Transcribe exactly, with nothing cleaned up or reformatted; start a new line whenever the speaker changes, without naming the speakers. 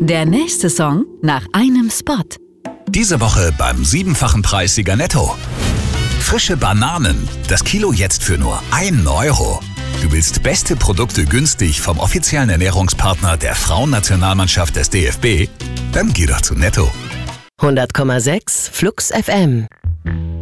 Der nächste Song nach einem Spot.
Diese Woche beim siebenfachen Preissieger Netto. Frische Bananen. Das Kilo jetzt für nur einen Euro. Du willst beste Produkte günstig vom offiziellen Ernährungspartner der Frauennationalmannschaft des D F B? Dann geh doch zu Netto.
hundert Komma sechs Flux F M